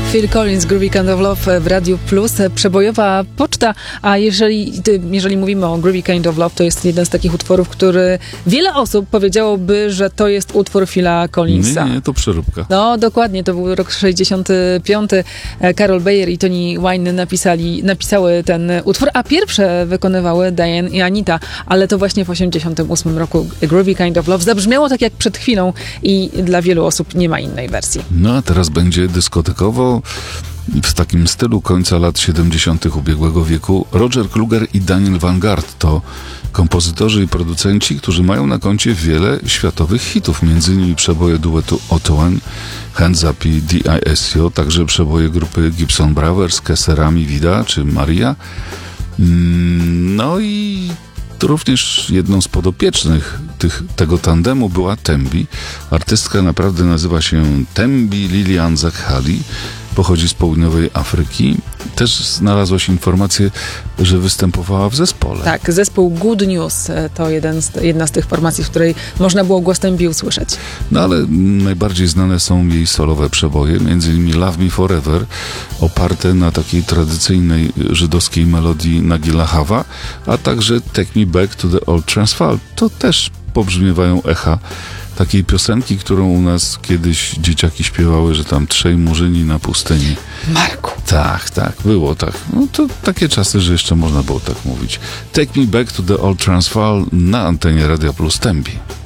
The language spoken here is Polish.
Phil Collins, Groovy Kind of Love w Radiu Plus, przebojowa poczta, a jeżeli mówimy o Groovy Kind of Love, to jest jeden z takich utworów, który wiele osób powiedziałoby, że to jest utwór Phila Collinsa. Nie, to przeróbka. No, dokładnie, to był rok 65. Carol Bayer i Tony Wine napisały ten utwór, a pierwsze wykonywały Diane i Anita, ale to właśnie w 88 roku Groovy Kind of Love zabrzmiało tak jak przed chwilą i dla wielu osób nie ma innej wersji. No a teraz będzie dyskotekowo w takim stylu końca lat 70. ubiegłego wieku. Roger Kluger i Daniel Vanguard to kompozytorzy i producenci, którzy mają na koncie wiele światowych hitów, między innymi przeboje duetu Otto, Hands Up i D.I.S.O., także przeboje grupy Gibson Brothers, Kesserami Vida czy Maria. No i również jedną z podopiecznych tego tandemu była Tembi. Artystka naprawdę nazywa się Tembi Lilian Zakhali. Pochodzi z południowej Afryki. Też znalazłaś informację, że występowała w zespole. Tak, zespół Good News to jedna z tych formacji, w której można było głos Tembi usłyszeć. No ale najbardziej znane są jej solowe przeboje, między innymi Love Me Forever, oparte na takiej tradycyjnej żydowskiej melodii Nagila Hawa, a także Take Me Back to the Old Transvaal. To też pobrzmiewają echa takiej piosenki, którą u nas kiedyś dzieciaki śpiewały, że tam trzej murzyni na pustyni. Marku. Tak, było tak. No to takie czasy, że jeszcze można było tak mówić. Take Me Back to the Old Transvaal na antenie Radia Plus Tembi.